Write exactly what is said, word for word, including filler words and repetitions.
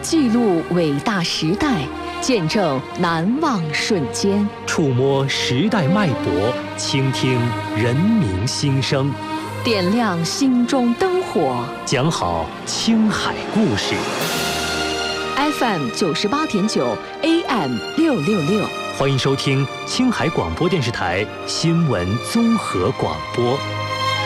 记录伟大时代，见证难忘瞬间， 触摸时代脉搏，倾听人民心声， 点亮心中灯火， 讲好青海故事。 F M 九十八点九 A M 六六六， 欢迎收听青海广播电视台新闻综合广播。